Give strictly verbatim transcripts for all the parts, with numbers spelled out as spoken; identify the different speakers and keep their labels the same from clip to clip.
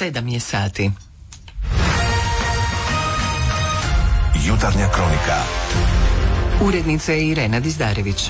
Speaker 1: sedam je sati.
Speaker 2: Jutarnja kronika.
Speaker 1: Urednica je Irena Dizdarević.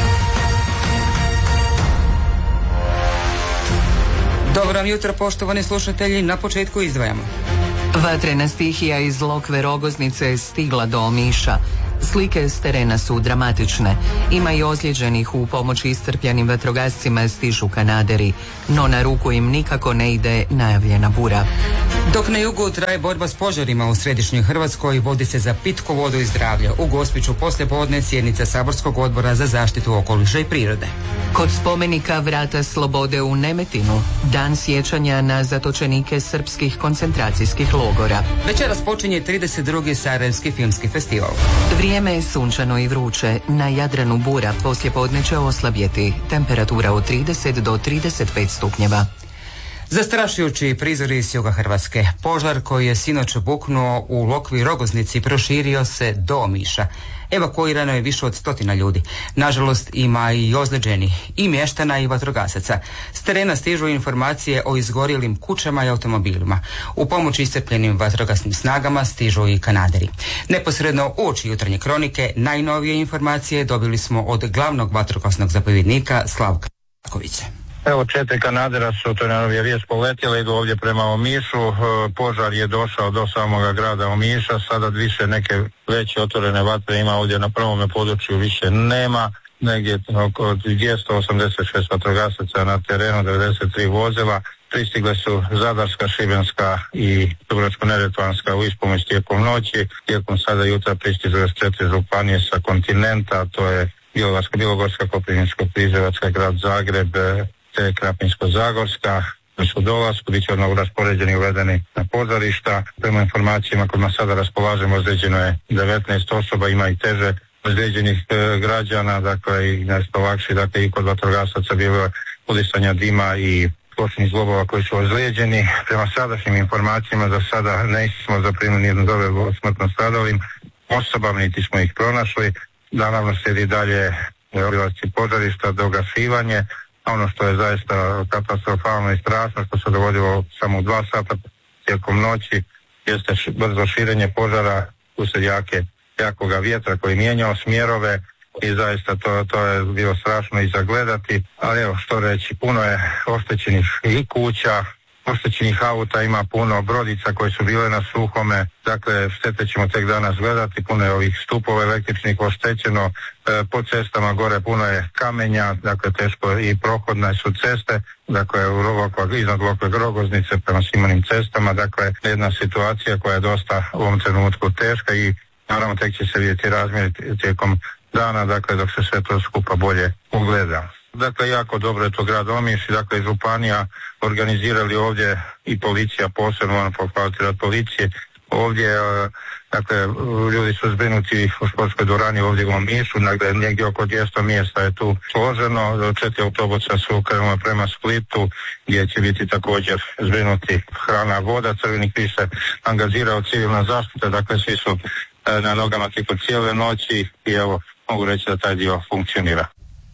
Speaker 3: Dobro vam jutro, poštovani slušatelji, na početku izdvajamo.
Speaker 1: Vatrena stihija iz Lokve Rogoznice je stigla do Omiša. Slike s terena su dramatične. Ima i ozlijeđenih. U pomoć iscrpljenim vatrogascima stižu kanaderi, no na ruku im nikako ne ide najavljena bura.
Speaker 3: Dok na jugu traje borba s požarima u središnjoj Hrvatskoj, vodi se za pitku vodu i zdravlje. U Gospiću poslijepodne sjednica Saborskog odbora za zaštitu okoliša i prirode.
Speaker 1: Kod spomenika Vrata slobode u Nemetinu, dan sjećanja na zatočenike srpskih koncentracijskih logora.
Speaker 3: Večeras počinje trideset drugi Sarajevski filmski festival.
Speaker 1: Vrijeme je sunčano i vruće. Na Jadranu bura, poslijepodne će oslabjeti. Temperatura od trideset do trideset pet stupnjeva.
Speaker 3: Zastrašujući prizori iz juga Hrvatske. Požar koji je sinoć buknuo u Lokvi Rogoznici proširio se do Omiša. Evakuirano je više od stotina ljudi. Nažalost, ima i ozlijeđenih, i mještana i vatrogasaca. S terena stižu informacije o izgorjelim kućama i automobilima. U pomoć iscrpljenim vatrogasnim snagama stižu i kanaderi. Neposredno uoči jutarnje kronike najnovije informacije dobili smo od glavnog vatrogasnog zapovjednika Slavka Kovića.
Speaker 4: Evo, četiri kanadera su, to je najnovija vijest, poletjela, idu ovdje prema Omišu. Požar je došao do samoga grada Omiša, sada više neke veće otvorene vatre ima ovdje na prvome području, više nema. Negdje oko dvjesto osamdeset šest vatrogasaca na terenu, devedeset tri vozila. Pristigle su Zadarska, Šibenska i Dubrovačko-neretvanska u ispomoć tijekom noći. Tijekom sada jutra pristižu još četiri županije sa kontinenta, to je Bjelovarska, Bjelogorska, Koprivničko-križevačka, grad Zagreb, te Krapinsko-zagorska. Su dolasku, bit će odmah raspoređeni i uvedeni na požarišta. Prema informacijama kojima sada raspolažemo, ozlijeđeno je devetnaest osoba, ima i teže ozlijeđenih e, građana, dakle i nešto lakše, dakle i kod vatrogasaca bilo je udisanja dima i kočnih zglobova koji su ozlijeđeni. Prema sadašnjim informacijama za sada nismo zaprimili nijednu dojavu o smrtno stradalim osobama, niti smo ih pronašli. Naravno slijedi dalje obilasci požarišta, dogasivanje. Ono što je zaista katastrofalno i strašno, što se dogodilo samo u dva sata tijekom noći, jeste brzo širenje požara usred jake, jakoga vjetra koji mijenjao smjerove i zaista to, to je bilo strašno i zagledati. Ali evo, što reći, puno je oštećenih i kuća, oštećenih auta, ima puno brodica koje su bile na suhome, dakle štete ćemo tek danas gledati, puno je ovih stupova električnih oštećeno, e, po cestama gore puno je kamenja, dakle teško i prohodne su ceste, dakle u Lokva, iznad Lokve Rogoznice prema svim onim cestama, dakle jedna situacija koja je dosta u ovom trenutku teška i naravno tek će se vidjeti razmjeri tijekom dana, dakle dok se sve to skupa bolje ugleda. Dakle, jako dobro je to grad Omiš i dakle županija organizirali ovdje i policija posebno, ono pohvaliti rad policije. Ovdje, dakle, ljudi su zbrinuti u športskoj dvorani ovdje u Omišu, dakle, negdje oko dvjesto mjesta je tu složeno, četiri autobusa su krenuli prema Splitu, gdje će biti također zbrinuti hrana, voda, Crveni križ se angažirao, civilna zaštita, dakle, svi su na nogama tijekom cijele noći i evo, mogu reći da taj dio funkcionira.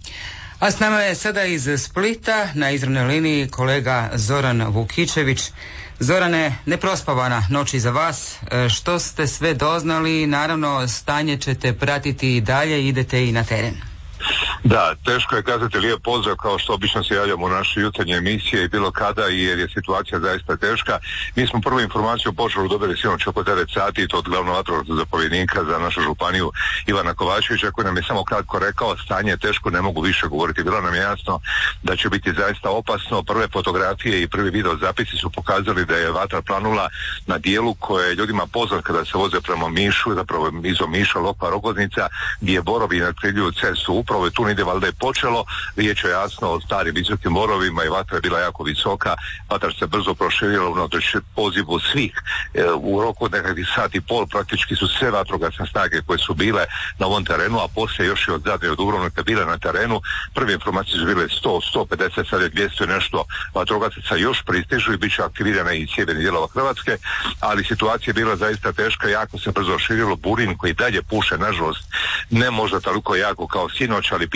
Speaker 3: A s nama je sada iz Splita na izravnoj liniji kolega Zoran Vukičević. Zorane, neprospavana noć iza vas. Što ste sve doznali? Naravno, stanje ćete pratiti i dalje, idete i na teren.
Speaker 5: Da, teško je kazati lijep pozdrav kao što obično se javljamo u našoj jutarnje emisije i bilo kada, jer je situacija zaista teška. Mi smo prvu informaciju o požaru dobili sinoć oko devet sati i to od glavnog vatrogasnog zapovjednika za našu županiju Ivana Kovačevića, koji nam je samo kratko rekao stanje je teško, ne mogu više govoriti. Bilo nam je jasno da će biti zaista opasno. Prve fotografije i prvi video zapisi su pokazali da je vatra planula na dijelu koje je ljudima poznat kada se voze prema Omišu, zapravo iz Omiša, Lokva Rogoznica, gdje borovi nakrivljuju cestu. Upravo je tu negdje valjda je počelo, riječ je jasno o starim visokim borovima i vatra je bila jako visoka, vatra se brzo proširila unatoč pozivu svih. E, u roku od nekakvih sat i pol praktički su sve vatrogasne snage koje su bile na ovom terenu, a poslije još i od Zadra i od Dubrovnika bile na terenu. Prve informacije su bile sto, sto pedeset, sad je dvjesto i nešto vatrogasaca još pristižu i bit će aktivirana i sjeverni dijelova Hrvatske, ali situacija je bila zaista teška, jako se brzo širilo, burin koji dalje puše, nažalost, ne možda toliko jako kao sinoć, ali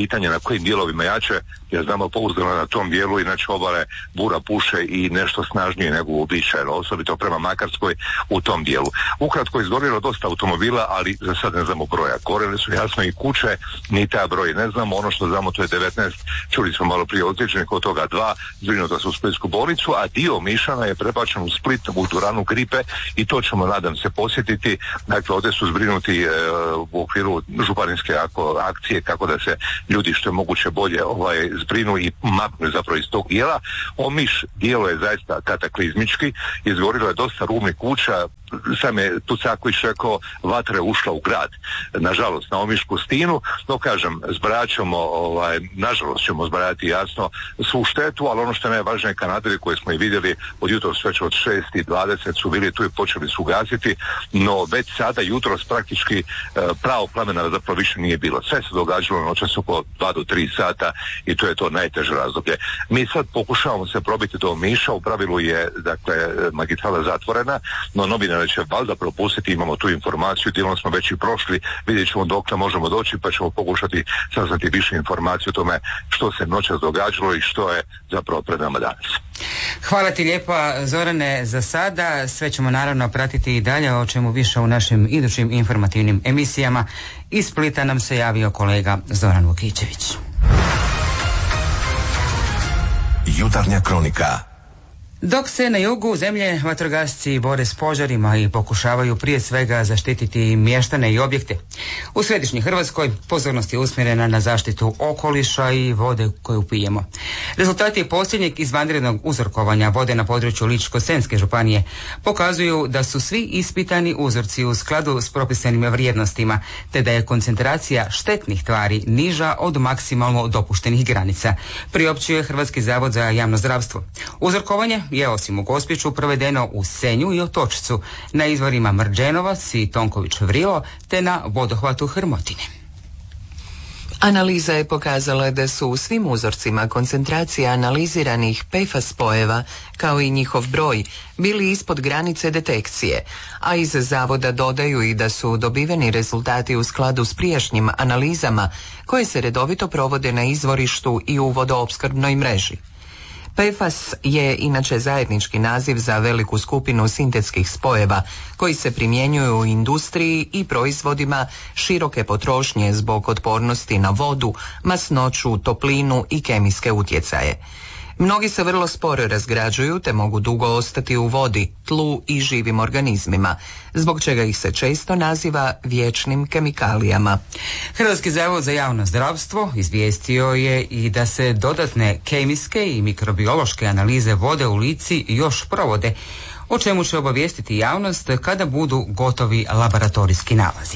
Speaker 5: pitanje na kojim dijelovima jače, jer znamo pouzdano na tom dijelu, inače obale bura puše i nešto snažnije nego uobičajeno, osobito prema Makarskoj u tom dijelu. Ukratko je izgorilo dosta automobila, ali za sad ne znamo broja. Gorele su jasno i kuće, ni ta broj ne znamo, ono što znamo to je devetnaest, čuli smo malo prije ozlijeđenih, od toga dva zbrinuta su u Splitsku bolnicu, a dio Mišana je prebačen u Split u dvoranu Gripe i to ćemo, nadam se, posjetiti. Dakle, ovdje su zbrinuti e, u okviru županijske akcije kako da se ljudi što je moguće bolje ovaj, zbrinu i maknu zapravo iz tog dijela. Omiš dijelo je zaista kataklizmički, izgorilo je dosta rubnih kuća, sam je Tucaković rekao, vatra je ušla u grad, nažalost na Omišku stinu, no kažem, zbraćamo, ovaj, nažalost ćemo zbrajati jasno svu štetu, ali ono što je najvažnije, kanaderi koje smo i vidjeli od jutros već od šest i dvadeset su bili tu i počeli su gasiti, no već sada jutros praktički pravo plamena zapravo više nije bilo. Sve se događalo noćas oko dva do tri sata i to je to najteže razdoblje. Mi sad pokušavamo se probiti do Omiša, u pravilu je dakle magistrala zatvorena, no novinari će valjda propustiti, imamo tu informaciju, dijelom smo već i prošli, vidjet ćemo dokle možemo doći, pa ćemo pokušati saznati više informaciju o tome što se noćas događalo i što je zapravo pred nama danas.
Speaker 3: Hvala ti lijepa, Zorane, za sada. Sve ćemo naravno pratiti i dalje, o čemu više u našim idućim informativnim emisijama. Iz Splita nam se javio kolega Zoran Vukičević.
Speaker 2: Jutarnja kronika.
Speaker 3: Dok se na jugu zemlje vatrogasci bore s požarima i pokušavaju prije svega zaštititi mještane i objekte, u središnjoj Hrvatskoj pozornost je usmjerena na zaštitu okoliša i vode koju pijemo. Rezultati posljednjeg izvanrednog uzorkovanja vode na području Ličko-senjske županije pokazuju da su svi ispitani uzorci u skladu s propisanim vrijednostima, te da je koncentracija štetnih tvari niža od maksimalno dopuštenih granica, priopćuje Hrvatski zavod za javno zdravstvo. Uzorkovanje je osim u Gospiću provedeno u Senju i Otočcu, na izvorima Mrđenovac i Tonković Vrilo, te na vodohvatu Hrmotine.
Speaker 1: Analiza je pokazala da su u svim uzorcima koncentracija analiziranih P F A S spojeva, kao i njihov broj, bili ispod granice detekcije, a iz zavoda dodaju i da su dobiveni rezultati u skladu s prijašnjim analizama koje se redovito provode na izvorištu i u vodoopskrbnoj mreži. P F A S je inače zajednički naziv za veliku skupinu sintetskih spojeva koji se primjenjuju u industriji i proizvodima široke potrošnje zbog otpornosti na vodu, masnoću, toplinu i kemijske utjecaje. Mnogi se vrlo sporo razgrađuju te mogu dugo ostati u vodi, tlu i živim organizmima, zbog čega ih se često naziva vječnim kemikalijama.
Speaker 3: Hrvatski zavod za javno zdravstvo izvijestio je i da se dodatne kemijske i mikrobiološke analize vode u Lici još provode, o čemu će obavijestiti javnost kada budu gotovi laboratorijski nalazi.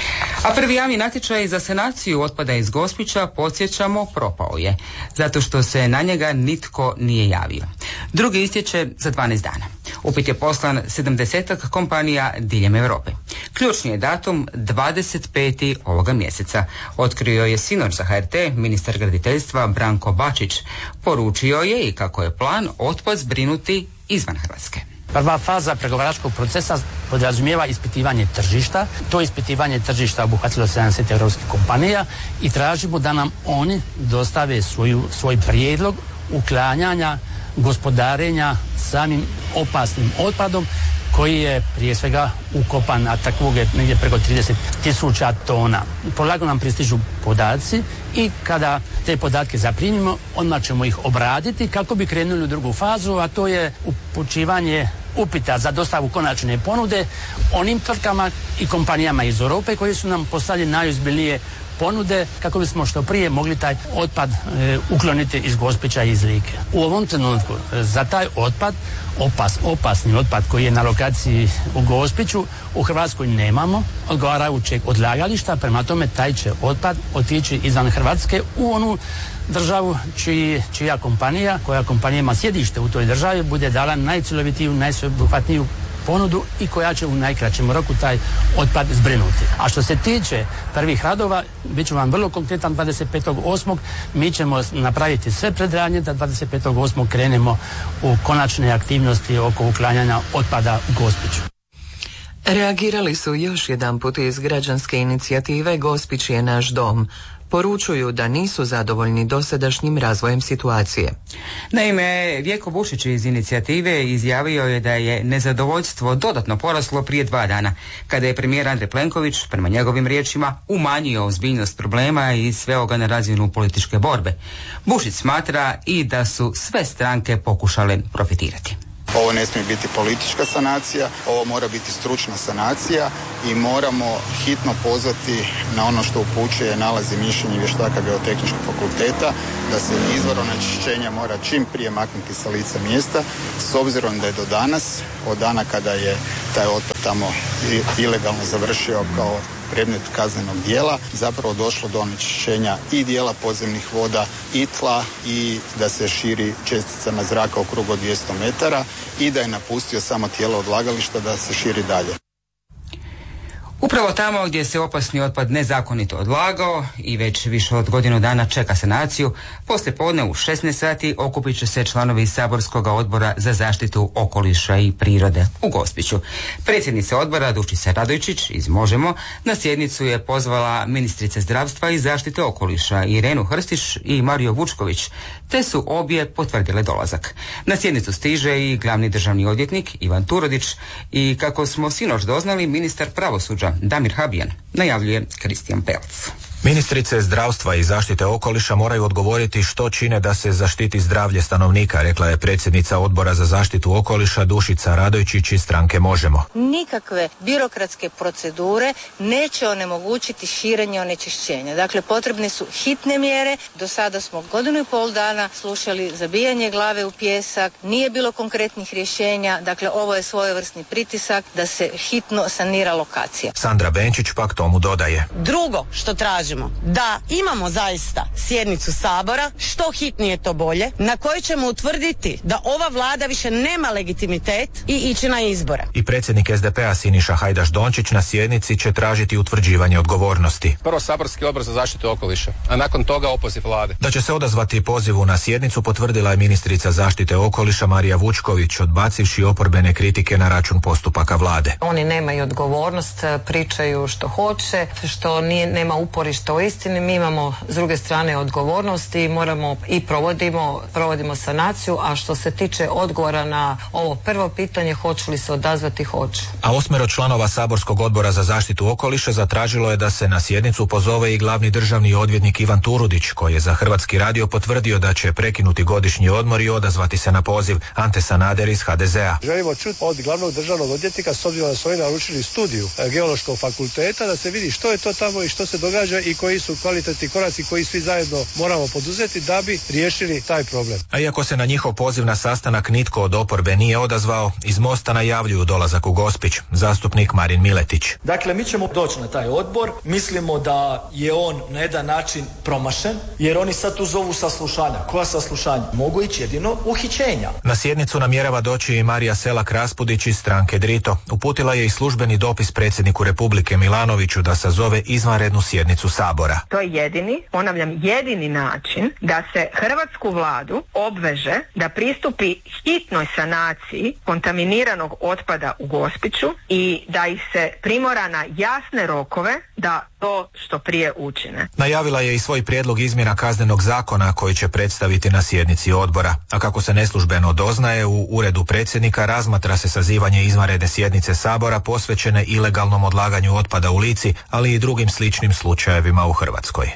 Speaker 3: A prvi javni natječaj za sanaciju otpada iz Gospića, podsjećamo, propao je, zato što se na njega nitko nije javio. Drugi istječe za dvanaest dana. Upit je poslan sedamdesetak kompanija diljem Europe. Ključni je datum dvadeset peti ovoga mjeseca. Otkrio je sinoć za H R T ministar graditeljstva Branko Bačić. Poručio je i kako je plan otpad zbrinuti izvan Hrvatske.
Speaker 6: Prva faza pregovaračkog procesa podrazumijeva ispitivanje tržišta. To ispitivanje tržišta obuhvatilo sedamdeset europskih kompanija i tražimo da nam oni dostave svoju, svoj prijedlog uklanjanja, gospodarenja samim opasnim otpadom koji je prije svega ukopan, a takvog je negdje preko trideset tisuća tona. Polako nam pristižu podaci i kada te podatke zaprimimo, odmah ćemo ih obraditi kako bi krenuli u drugu fazu, a to je upućivanje upita za dostavu konačne ponude onim tvrtkama i kompanijama iz Europe koji su nam poslali najozbiljnije ponude kako bismo što prije mogli taj otpad e, ukloniti iz Gospića i iz Like. U ovom trenutku e, za taj otpad, opas, opasni otpad koji je na lokaciji u Gospiću, u Hrvatskoj nemamo odgovarajućeg odlagališta, prema tome taj će otpad otići izvan Hrvatske u onu državu čiji, čija kompanija, koja kompanija ima sjedište u toj državi, bude dala najcjelovitiju, najsveobuhvatniju ponudu i koja će u najkraćem roku taj otpad zbrinuti. A što se tiče prvih radova, bit ću vam vrlo konkretan, dvadeset petog osmog mi ćemo napraviti sve predradnje da dvadeset petog osmog krenemo u konačne aktivnosti oko uklanjanja otpada u Gospiću.
Speaker 1: Reagirali su još jedan put iz građanske inicijative Gospić je naš dom. Poručuju da nisu zadovoljni dosadašnjim razvojem situacije.
Speaker 3: Naime, Vjeko Bušić iz inicijative izjavio je da je nezadovoljstvo dodatno poraslo prije dva dana, kada je premijer Andrej Plenković, prema njegovim riječima, umanjio ozbiljnost problema i sveo ga na razinu političke borbe. Bušić smatra i da su sve stranke pokušale profitirati.
Speaker 7: Ovo ne smije biti politička sanacija, ovo mora biti stručna sanacija i moramo hitno pozvati na ono što upućuje nalazi mišljenja vještaka Geotehničkog fakulteta, da se izvor onečišćenja mora čim prije maknuti sa lica mjesta, s obzirom da je do danas, od dana kada je taj otpad tamo ilegalno završio kao predmet kaznenog dijela, zapravo došlo do onečišćenja i dijela podzemnih voda i tla i da se širi česticama zraka u krugu od dvjesto metara i da je napustio samo tijelo odlagališta da se širi dalje.
Speaker 3: Upravo tamo gdje se opasni otpad nezakonito odlagao i već više od godinu dana čeka sanaciju, poslije podne u šesnaest sati okupit će se članovi Saborskog odbora za zaštitu okoliša i prirode u Gospiću. Predsjednica odbora Dušica Radojčić iz Možemo na sjednicu je pozvala ministrice zdravstva i zaštite okoliša Irenu Hrstić i Mariju Vučković, te su obje potvrdile dolazak. Na sjednicu stiže i glavni državni odvjetnik Ivan Turudić i, kako smo sinoć doznali, ministar pravosuđa Damir Habijan, najavljuje Kristijan Pelc.
Speaker 8: Ministrice zdravstva i zaštite okoliša moraju odgovoriti što čine da se zaštiti zdravlje stanovnika, rekla je predsjednica odbora za zaštitu okoliša Dušica Radojčić iz stranke Možemo.
Speaker 9: Nikakve birokratske procedure neće onemogućiti širenje onečišćenja. Dakle, potrebne su hitne mjere. Do sada smo godinu i pol dana slušali zabijanje glave u pijesak, nije bilo konkretnih rješenja. Dakle, ovo je svojevrsni pritisak da se hitno sanira lokacija.
Speaker 8: Sandra Benčić pak tomu dodaje.
Speaker 10: Drugo što traži da imamo zaista sjednicu Sabora, što hitnije to bolje, na kojoj ćemo utvrditi da ova vlada više nema legitimitet i ići na izbore.
Speaker 8: I predsjednik es de pe a Siniša Hajdaš Dončić na sjednici će tražiti utvrđivanje odgovornosti.
Speaker 11: Prvo Saborski odbor za zaštitu okoliša, a nakon toga opoziv vlade.
Speaker 8: Da će se odazvati pozivu na sjednicu potvrdila je ministrica zaštite okoliša Marija Vučković, odbacivši oporbene kritike na račun postupaka vlade.
Speaker 12: Oni nemaju odgovornost, pričaju što hoće, što nije, nema uporišta o istini. Mi imamo s druge strane odgovornost i moramo i provodimo, provodimo sanaciju, a što se tiče odgovora na ovo prvo pitanje, hoću li se odazvati, hoću.
Speaker 8: A osmero članova Saborskog odbora za zaštitu okoliša zatražilo je da se na sjednicu pozove i glavni državni odvjetnik Ivan Turudić, koji je za Hrvatski radio potvrdio da će prekinuti godišnji odmor i odazvati se na poziv. Ante Sanader iz ha de ze a.
Speaker 13: Želimo čuti od glavnog državnog odvjetnika, s obzirom da su oni naručili studiju Geološkog fakulteta, da se vidi što je to tamo i što se događa i koji su kvalitetni koraci koji svi zajedno moramo poduzeti da bi riješili taj problem.
Speaker 8: A iako se na njihov poziv na sastanak nitko od oporbe nije odazvao, iz Mosta najavljuju dolazak u Gospić. Zastupnik Marin Miletić.
Speaker 14: Dakle, mi ćemo doći na taj odbor. Mislimo da je on na jedan način promašen, jer oni sad tu zovu saslušanja. Koja saslušanja? Mogu ići jedino uhićenja.
Speaker 8: Na sjednicu namjerava doći i Marija Selak Raspudić iz stranke Drito. Uputila je i službeni dopis predsjedniku Republike Milanoviću da sazove izvanrednu sjednicu Sabora.
Speaker 15: To je jedini, ponavljam, jedini način da se hrvatsku vladu obveže da pristupi hitnoj sanaciji kontaminiranog otpada u Gospiću i da ih se primora na jasne rokove da to što prije učine.
Speaker 8: Najavila je i svoj prijedlog izmjena kaznenog zakona koji će predstaviti na sjednici odbora. A kako se neslužbeno doznaje, u uredu predsjednika razmatra se sazivanje izvanredne sjednice Sabora posvećene ilegalnom odlaganju otpada u Lici, ali i drugim sličnim slučajevima u Hrvatskoj.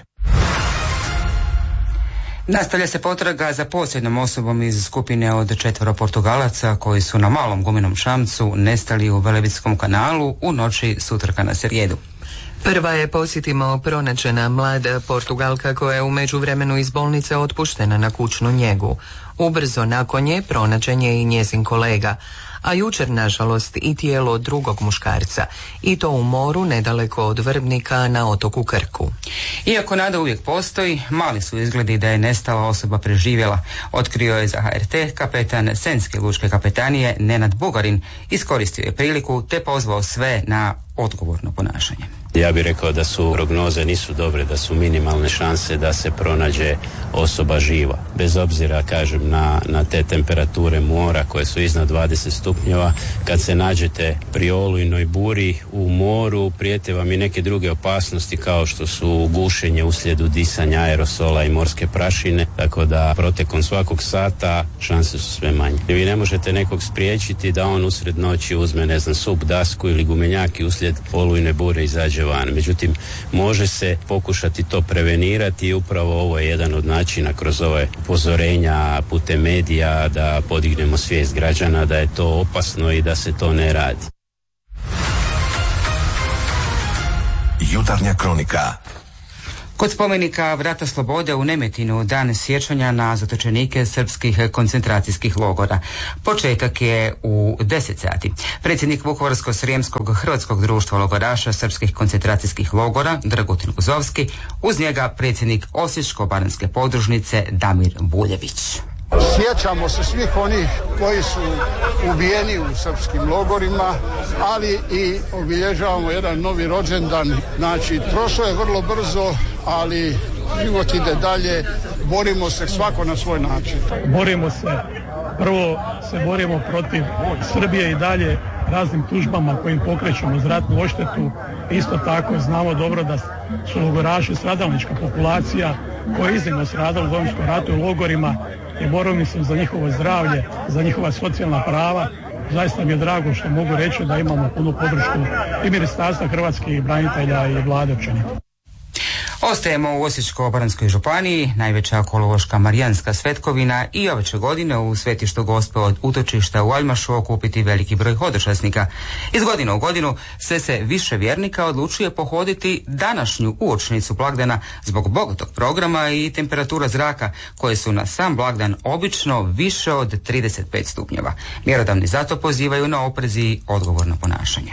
Speaker 3: Nastavlja se potraga za posljednom osobom iz skupine od četvero Portugalaca koji su na malom gumenom čamcu nestali u Velebitskom kanalu u noći s utorka na srijedu.
Speaker 1: Prva je, posjetimo, pronađena mlada Portugalka koja je u međuvremenu iz bolnice otpuštena na kućnu njegu. Ubrzo nakon nje pronađen je i njezin kolega, a jučer, nažalost, i tijelo drugog muškarca, i to u moru nedaleko od Vrbnika na otoku Krku.
Speaker 3: Iako nada uvijek postoji, mali su izgledi da je nestala osoba preživjela, otkrio je za ha er te kapetan Senske lučke kapetanije Nenad Bugarin. Iskoristio je priliku te pozvao sve na odgovorno ponašanje.
Speaker 16: Ja bih rekao da su prognoze nisu dobre, da su minimalne šanse da se pronađe osoba živa. Bez obzira, kažem, na, na te temperature mora koje su iznad dvadeset stupnjeva, kad se nađete pri olujnoj buri u moru, prijete vam i neke druge opasnosti kao što su gušenje uslijed udisanja aerosola i morske prašine, tako da protekom svakog sata šanse su sve manje. Vi ne možete nekog spriječiti da on usred noći uzme, ne znam, sup, dasku ili gumenjak i uslijed olujne bure izađe van. Međutim, može se pokušati to prevenirati i upravo ovo je jedan od načina kroz ove upozorenja putem medija da podignemo svijest građana da je to opasno i da se to ne radi.
Speaker 2: Jutarnja kronika.
Speaker 3: Kod spomenika Vrata slobode u Nemetinu dan sjećanja na zatočenike srpskih koncentracijskih logora. Početak je u deset sati. Predsjednik Vukovarsko-srijemskog hrvatskog društva logoraša srpskih koncentracijskih logora Dragutin Guzovski, uz njega predsjednik Osječko-baranjske podružnice Damir Buljević.
Speaker 17: Sjećamo se svih onih koji su ubijeni u srpskim logorima, ali i obilježavamo jedan novi rođendan. Znači, prošlo je vrlo brzo, ali život ide dalje, borimo se svako na svoj način.
Speaker 18: Borimo se, prvo se borimo protiv Srbije i dalje raznim tužbama kojim pokrećemo za ratnu odštetu. Isto tako znamo dobro da su logoraši stradalnička populacija koja je iznimno stradala u Domovinskom ratu u logorima i borimo se za njihovo zdravlje, za njihova socijalna prava. Zaista mi je drago što mogu reći da imamo punu podršku i Ministarstva hrvatskih branitelja i vlade općenito.
Speaker 3: Ostajemo u Osječko-baranjskoj županiji, najveća ekološka marijanska svetkovina i ove će godine u svetištu Gospe od utočišta u Aljmašu okupiti veliki broj hodočasnika. Iz godine u godinu sve se više vjernika odlučuje pohoditi današnju uočnicu blagdana zbog bogatog programa i temperatura zraka koje su na sam blagdan obično više od trideset pet stupnjeva. Mjerodavni zato pozivaju na oprez i odgovorno ponašanje.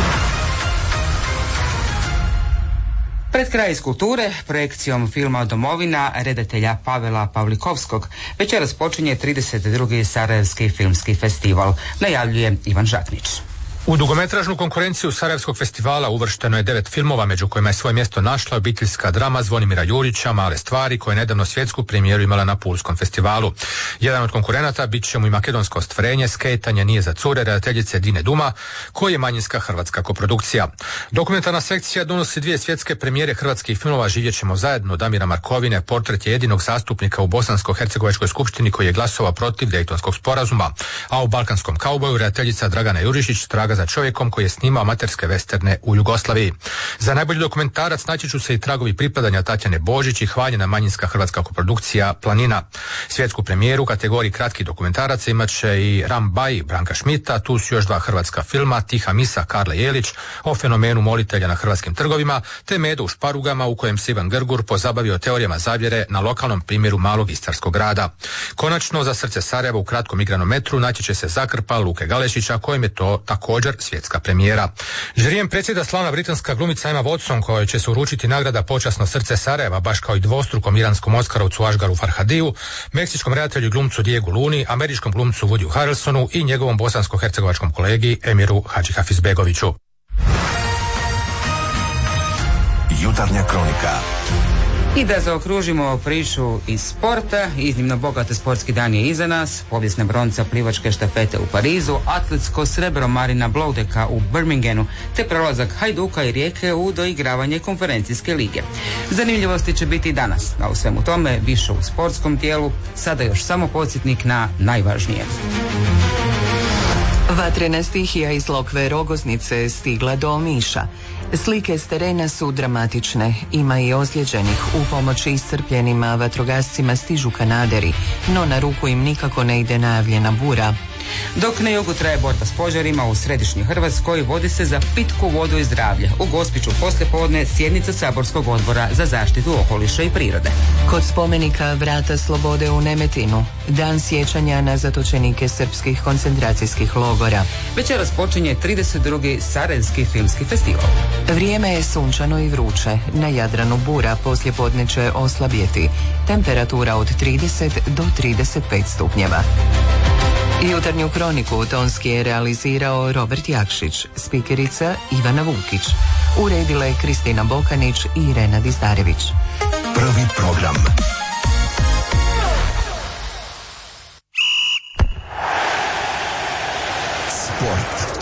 Speaker 3: Pred kraj iz kulture, projekcijom filma Domovina redatelja Pavela Pavlikovskog, večeras počinje trideset drugi Sarajevski filmski festival, najavljuje Ivan Žaknić.
Speaker 8: U dugometražnu konkurenciju Sarajevskog festivala uvršteno je devet filmova, među kojima je svoje mjesto našla obiteljska drama Zvonimira Jurića Male stvari, koja je nedavno svjetsku premijeru imala na Pulskom festivalu. Jedan od konkurenata bit će mu i makedonsko ostvarenje Skejtanje nije za cure redateljice Dine Duma, koji je manjinska hrvatska koprodukcija. Dokumentarna sekcija donosi dvije svjetske premijere hrvatskih filmova Živjet ćemo zajedno Damira Markovine, portret je jedinog zastupnika u Bosansko-hercegovačkoj skupštini koji je glasovao protiv Dejtonskog sporazuma, a u Balkanskom kauboju redateljica Dragana Jurišić traga za čovjekom koji je snimao amaterske vesterne u Jugoslaviji. Za najbolji dokumentarac natječu se i tragovi pripadanja Tatjane Božić i hvaljena manjinska hrvatska koprodukcija Planina. Svjetsku premijeru u kategoriji kratkih dokumentaraca imat će i Rambaj Branka Šmita, tu su još dva hrvatska filma, Tiha misa Karle Jelić o fenomenu molitelja na hrvatskim trgovima, te Medo u šparugama u kojem se Ivan Grgur pozabavio teorijama zavjere na lokalnom primjeru malog istarskog grada. Konačno, za srce Sarajeva u kratkom igranom metru natječe se Zakrpa Luke Galešića, kojem je to također svjetska premijera. Žirijem predsjeda slavna britanska glumica Emma Watson, kojoj će se uručiti nagrada Počasno srce Sarajeva, baš kao i dvostrukom iranskom Oskarovcu Ašgaru Farhadiju, meksičkom redatelju i glumcu Diegu Luni, američkom glumcu Woodyu Harrelsonu i njegovom bosansko-hercegovačkom kolegi Emiru Hadžihafizbegoviću.
Speaker 2: Jutarnja kronika.
Speaker 3: I da zaokružimo priču iz sporta, iznimno bogate sportski dan je iza nas, povijesna bronca plivačke štafete u Parizu, atletsko srebro Marina Bloudeka u Birminghamu, te prolazak Hajduka i Rijeke u doigravanje konferencijske lige. Zanimljivosti će biti danas, a u svemu tome više u sportskom dijelu, sada još samo podsjetnik na najvažnije.
Speaker 1: Vatrena stihija iz Lokve Rogoznice je stigla do Omiša. Slike s terena su dramatične, ima i ozlijeđenih. U pomoći iscrpljenima vatrogascima stižu kanaderi, no na ruku im nikako ne ide najavljena bura.
Speaker 3: Dok na jugu traje borba s požarima, u središnjoj Hrvatskoj vodi se za pitku vodu i zdravlje. U Gospiću poslijepodne sjednica saborskog odbora za zaštitu okoliša i prirode.
Speaker 1: Kod spomenika Vrata slobode u Nemetinu, dan sjećanja na zatočenike srpskih koncentracijskih logora.
Speaker 3: Večeras počinje trideset drugi Sarajevski filmski festival.
Speaker 1: Vrijeme je sunčano i vruće. Na Jadranu bura poslijepodne će oslabjeti. Temperatura od trideset do trideset pet stupnjeva. Jutarnju kroniku tonski je realizirao Robert Jakšić, spikerica Ivana Vukić. Uredila je Kristina Bokanić i Irena Dizdarević.
Speaker 2: Prvi program. Sport.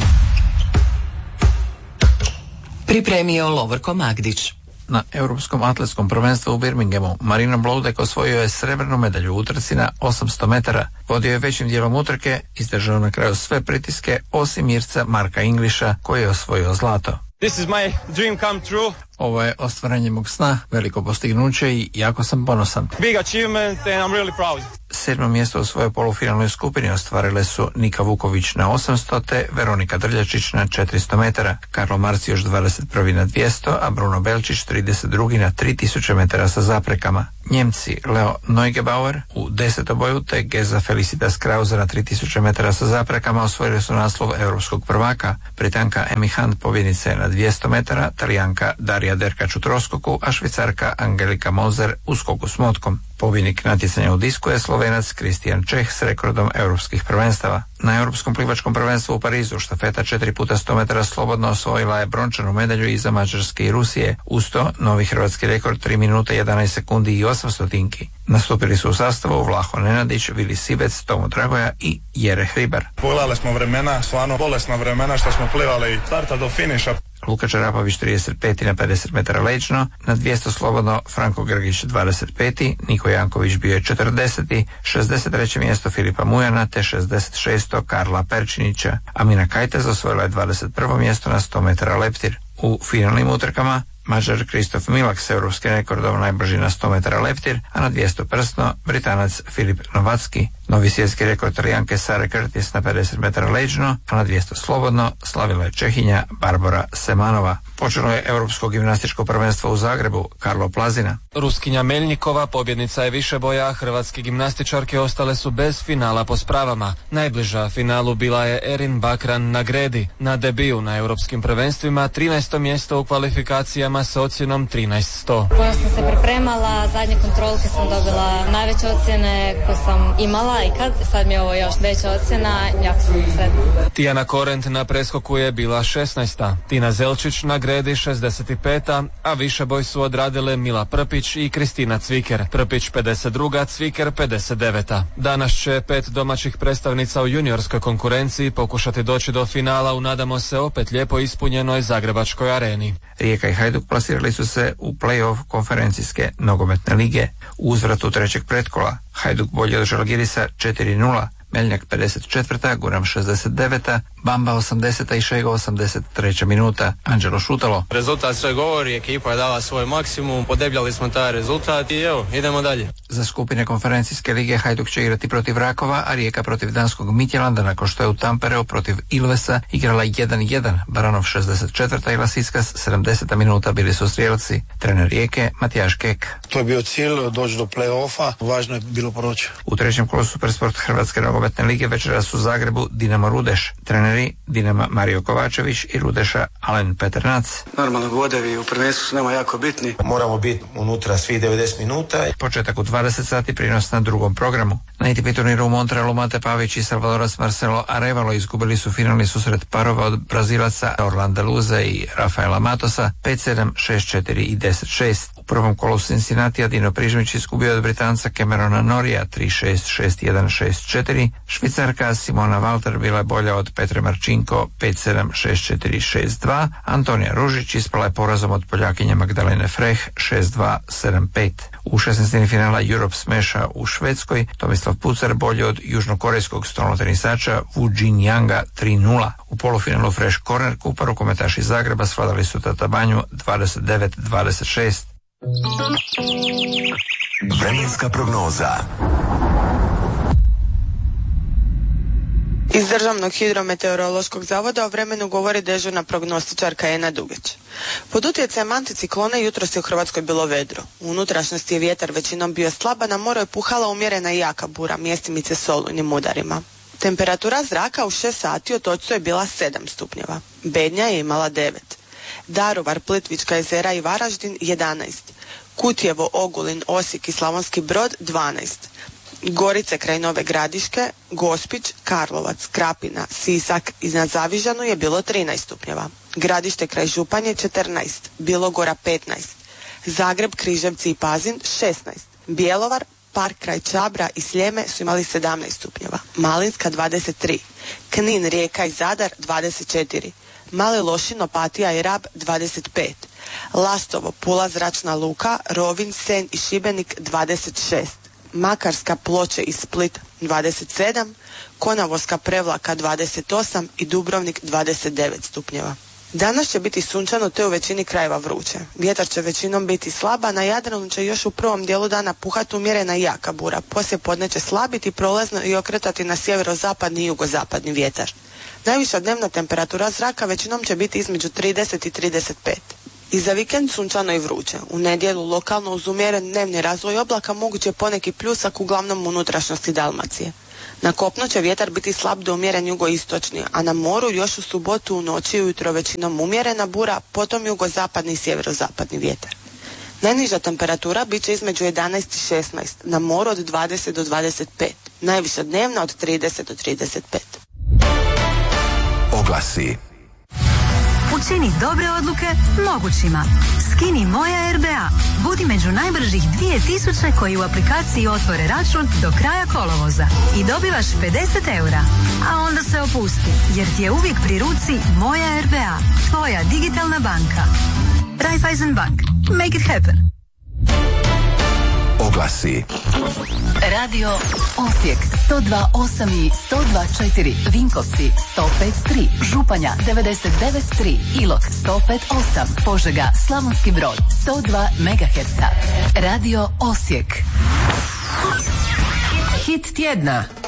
Speaker 1: Pripremio Lovorko Magdić.
Speaker 19: Na Europskom atletskom prvenstvu u Birminghamu Marino Bloudek osvojio je srebrnu medalju u utrci na osamsto metara. Vodio je većim dijelom utrke, izdržao na kraju sve pritiske osim Irca Marka Inglisha koji je osvojio zlato.
Speaker 20: This is my dream come true.
Speaker 19: Ovo je ostvarenje mog sna, veliko postignuće i jako sam ponosan.
Speaker 20: Big achievement and I'm really proud.
Speaker 19: Sedmo mjesto u svojoj polufinalnoj skupini ostvarile su Nika Vuković na osamsto te Veronika Drljačić na četiristo metara, Karlo Marci još dvadeset prvi na dvjesto, a Bruno Belčić trideset drugi na tri tisuće metara sa zaprekama. Njemci Leo Neugebauer u desetoboju te Geza Felicitas Krause na tri tisuće metara sa zaprekama osvojili su naslov europskog prvaka. Britanka Emi Hunt pobjednica je na dvjesto metara, Talijanka Darija Derkač u troskoku, a Švicarka Angelika Moser u skoku s motkom. Pobjednik natjecanja u disku je Slovenac Kristijan Čeh s rekordom europskih prvenstava. Na Europskom plivačkom prvenstvu u Parizu štafeta četiri puta sto metara slobodno osvojila je brončanu medalju iza Mađarske i Rusije. Uz to, novi hrvatski rekord tri minute jedanaest sekundi i osam stotinki. Nastupili su u sastavu Vlaho Nenadić, Vili Sibec, Tomo Dragoja i Jere Hribar.
Speaker 21: Pogledali smo vremena, stvarno bolesna vremena što smo plivali starta do finiša.
Speaker 19: Luka Čarapović trideset peti na pedeset metara leđno, na dvjesto slobodno Franko Grgić dvadeset peti, Niko Janković bio je četrdeseti, šezdeset treće mjesto Filipa Mujana te šezdeset šesto Karla Perčinića. Amina Kajtez osvojila je dvadeset prvo mjesto na sto metara leptir. U finalnim utrkama Mađar Kristof Milak s europskim rekordom najbrži na sto metara leptir, a na dvjesto prsno Britanac Filip Novacki. Novi svjetski rekord Talijanke Sare Curtis na pedeset metara leđno, a na dvjesto slobodno slavila je Čehinja Barbara Semanova. Počelo je europsko gimnastičko prvenstvo u Zagrebu, Karlo Plazina.
Speaker 22: Ruskinja Meljnikova pobjednica je više boja, hrvatske gimnastičarke ostale su bez finala po spravama. Najbliža finalu bila je Erin Bakran na gredi. Na debiju na europskim prvenstvima trinaesto mjesto u kvalifikacijama s ocjenom trinaest sto.
Speaker 23: Puno sam se pripremala, zadnje kontrolke sam dobila najveće ocjene koje sam imala i kad, sad mi je ovo još veća ocjena, jako sam sretna.
Speaker 22: Tijana Korent na preskoku je bila šesnaesta, Tina Zelčić na gredi šezdeset peta, a više boj su odradile Mila Prpić i Kristina Cviker. Prpić pedeset druga, Cviker pedeset deveta. Danas će pet domaćih predstavnica u juniorskoj konkurenciji pokušati doći do finala u, nadamo se, opet lijepo ispunjenoj Zagrebačkoj areni.
Speaker 19: Rijeka i Hajduk plasirali su se u play-off konferencijske nogometne lige. U uzvratu trećeg pretkola Hajduk bolje od Žalgirisa četiri nula, Meljnjak pedeset četvrta, Guram šezdeset deveta, Bamba osamdeseta i Šego osamdeset treća minuta. Anđelo Šutalo.
Speaker 24: Rezultat sve govori, ekipa je dala svoj maksimum, podebljali smo taj rezultat i evo, idemo dalje.
Speaker 19: Za skupine konferencijske lige Hajduk će igrati protiv Rakova, a Rijeka protiv danskog Mitjelanda nakon što je u Tampereu protiv Ilvesa igrala jedan jedan. Baranov šezdeset četvrta i Lasickas sedamdeseta minuta bili su strijelci. Trener Rijeke Matijaš Kek.
Speaker 25: To je bio cilj, doći do play-offa, važno je bilo proći.
Speaker 19: U trećem kolu Supersport Hrvatske nogometne lige večeras u Zagrebu Dinamo Rudeš. Treneri Dinama Mario Kovačević i Rudeša Alen Peternac.
Speaker 26: Normalno bodevi u prvenstvu su nama jako bitni.
Speaker 27: Moramo biti unutra svih devedeset minuta.
Speaker 19: Početak u dvadeset sati, prinos na drugom programu. Na A T P turniru u Montrealu Mate Pavić i Salvadorac Marcelo Arevalo izgubili su finalni susret parova od Brazilaca Orlanda Luza i Rafaela Matosa pet sedam, šest četiri i deset šest. U prvom kolu Cincinnati Dino Prižmić izgubio od Britanca Camerona Norija tri šest, šest jedan, šest četiri. Švicarka Simona Walter bila je bolja od Petre Marčinko pet sedam, šest četiri, šest dva. Antonija Ružić ispala je porazom od Poljakinje Magdalene Freh šest dva, sedam pet. U šesnaestini finala Europe Smasha u Švedskoj Tomislav Pucar bolje od južnokorejskog stolnotenisača Wu Jin-Yanga tri nula. U polufinalu Fresh Corner Kupa rukometaši Zagreba svladali su Tatabanju dvadeset devet dvadeset šest.
Speaker 2: Vremenska prognoza.
Speaker 10: Iz Državnog hidrometeorološkog zavoda o vremenu govori dežurna prognostičarka Ena Dugić. Pod utjecajem anticiklona jutros je u Hrvatskoj bilo vedro. U unutrašnjosti je vjetar većinom bio slab, a na moru je puhala umjerena i jaka bura, mjestimice s olujnim udarima. Temperatura zraka u šest sati od Očcu je bila sedam stupnjeva. Bednja je imala devet. Daruvar, Plitvička jezera i Varaždin jedanaest. Kutjevo, Ogulin, Osijek i Slavonski Brod dvanaest. Gorice kraj Nove Gradiške, Gospić, Karlovac, Krapina, Sisak iznad Zavižanu je bilo trinaest stupnjeva. Gradište kraj Županje četrnaest, Bilogora petnaest, Zagreb, Križevci i Pazin šesnaest, Bjelovar, Park kraj Čabra i Sljeme su imali sedamnaest stupnjeva, Malinska dvadeset tri, Knin, Rijeka i Zadar dvadeset četiri, Mali Lošin, Opatija i Rab dvadeset pet, Lastovo, Pula, Zračna luka, Rovinj, Senj i Šibenik dvadeset šest, Makarska, Ploče i Split dvadeset sedam, Konavolska, Prevlaka dvadeset osam i Dubrovnik dvadeset devet stupnjeva. Danas će biti sunčano te u većini krajeva vruće. Vjetar će većinom biti slaba, na Jadranu će još u prvom dijelu dana puhati umjerena i jaka bura. Poslije podne će slabiti prolazno i okretati na sjeverozapadni i jugozapadni vjetar. Najviša dnevna temperatura zraka većinom će biti između trideset i trideset pet. I za vikend sunčano i vruće. U nedjelu lokalno uz umjeren dnevni razvoj oblaka moguće poneki pljusak uglavnom u unutrašnjosti Dalmacije. Na kopnu će vjetar biti slab do umjeren jugoistočni, a na moru još u subotu u noći i ujutro većinom umjerena bura, potom jugozapadni i sjeverozapadni vjetar. Najniža temperatura bit će između jedanaest i šesnaest, na moru od dvadeset do dvadeset pet, najviša dnevna od trideset do trideset pet.
Speaker 2: Oglasi.
Speaker 4: Učini dobre odluke mogućima. Skini Moja er be a. Budi među najbržih dvije tisuće koji u aplikaciji otvore račun do kraja kolovoza. I dobivaš pedeset eura. A onda se opusti, jer ti je uvijek pri ruci Moja er be a. Tvoja digitalna banka. Raiffeisen Bank. Make it happen.
Speaker 2: Oglasi.
Speaker 5: Radio Osijek sto dva osam i sto dva četiri, Vinkovci sto pet tri, Županja devedeset devet tri, Ilok sto pet osam, Požega, Slavonski Brod sto dva megaherca. Radio Osijek. Hit tjedna.